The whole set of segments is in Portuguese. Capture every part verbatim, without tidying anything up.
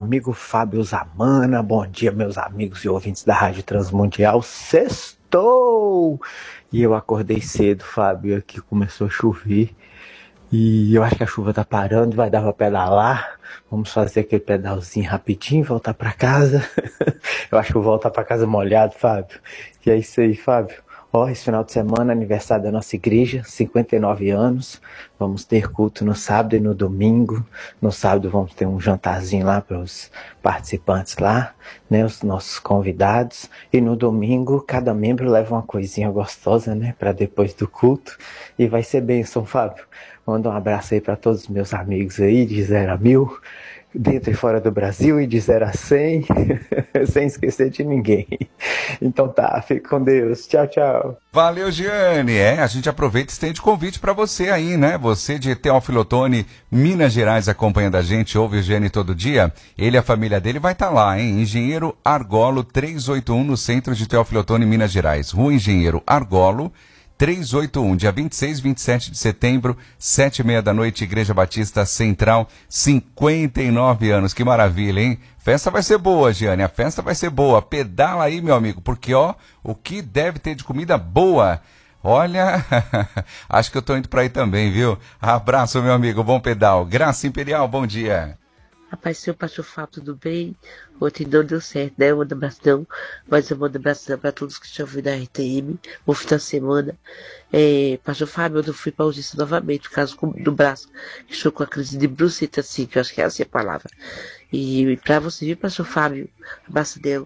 amigo Fábio Zamana. Bom dia, meus amigos e ouvintes da Rádio Transmundial. Sextou! E eu acordei cedo, Fábio, aqui começou a chover. E eu acho que a chuva tá parando, vai dar pra pedalar. Vamos fazer aquele pedalzinho rapidinho, voltar pra casa. Eu acho que eu vou voltar pra casa molhado, Fábio. E é isso aí, Fábio. Ó, esse final de semana, aniversário da nossa igreja, cinquenta e nove anos. Vamos ter culto no sábado e no domingo. No sábado vamos ter um jantarzinho lá para os participantes lá, né, os nossos convidados. E no domingo, cada membro leva uma coisinha gostosa, né, para depois do culto. E vai ser bênção, Fábio. Manda um abraço aí para todos os meus amigos aí, de zero a mil. Dentro e fora do Brasil e de zero a cem, sem esquecer de ninguém. Então tá, fique com Deus. Tchau, tchau. Valeu, Giane. É, a gente aproveita e estende convite para você aí, né? Você de Teófilo Otoni, Minas Gerais, acompanhando a gente, ouve o Giane todo dia. Ele e a família dele vai estar tá lá, hein? Engenheiro Argolo trezentos e oitenta e um, no centro de Teófilo Otoni, Minas Gerais. Rua Engenheiro Argolo, trezentos e oitenta e um, dia vinte e seis e vinte e sete de setembro, sete e meia da noite, Igreja Batista Central, cinquenta e nove anos, que maravilha, hein? Festa vai ser boa, Giane, a festa vai ser boa, pedala aí, meu amigo, porque, ó, o que deve ter de comida boa, olha, acho que eu tô indo pra aí também, viu? Abraço, meu amigo, bom pedal, Graça Imperial, bom dia. Rapaz, seu pastor Fábio, tudo bem? Ontem não deu certo, né? Eu mando abraço não, mas eu mando abraço pra todos que estão ouvindo a R T M, no fim da semana. É, pastor Fábio, eu fui pra urgência novamente, por causa do braço, que estou com a crise de brucita, assim, que eu acho que é assim a palavra. E pra você vir, pastor Fábio, abraço dela,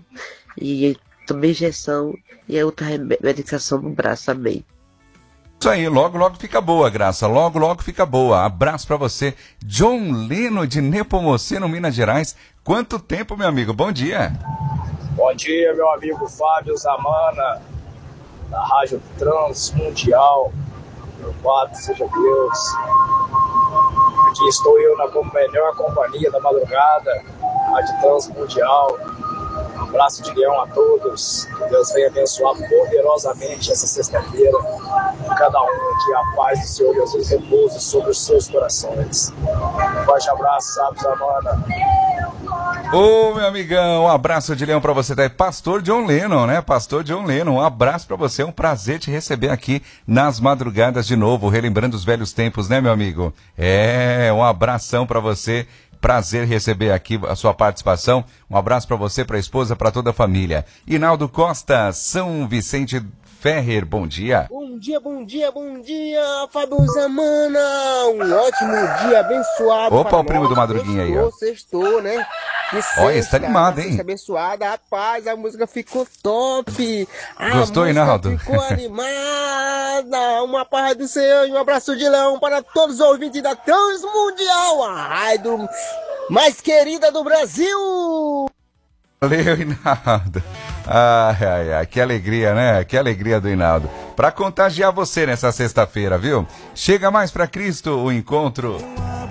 e tomei injeção e a outra medicação no braço, amém. Isso aí, logo, logo fica boa, Graça. Logo, logo fica boa. Abraço pra você. John Leno, de Nepomuceno, Minas Gerais. Quanto tempo, meu amigo? Bom dia. Bom dia, meu amigo Fábio Zamana, da Rádio Transmundial. Louvado seja Deus. Aqui estou eu na melhor companhia da madrugada, Rádio Transmundial. Um abraço de leão a todos. Que Deus venha abençoar poderosamente essa sexta-feira. Cada um, que a paz do Senhor Jesus repouse sobre os seus corações. Um forte abraço, Fábio Zamana. Ô, meu amigão, um abraço de leão pra você, tá aí. Pastor John Lennon, né? Pastor John Lennon, um abraço pra você, é um prazer te receber aqui nas madrugadas de novo, relembrando os velhos tempos, né, meu amigo? É, um abração pra você. Prazer receber aqui a sua participação. Um abraço para você, para a esposa, para toda a família. Inaldo Costa, São Vicente Ferrer, bom dia. Bom dia, bom dia, bom dia, Fábio Zamana. Um ótimo dia abençoado. Opa, o primo do Madruguinha aí, ó. Sextou, né? Olha, está animado, hein? Abençoada, rapaz, a música ficou top. A Gostou, Inaldo? Ficou animada. Uma paz do Senhor e um abraço de leão para todos os ouvintes da Transmundial, a rádio mais querida do Brasil. Valeu, Inaldo. Ai, ai, ai, que alegria, né? Que alegria do Inaldo. Pra contagiar você nessa sexta-feira, viu? Chega mais pra Cristo, o encontro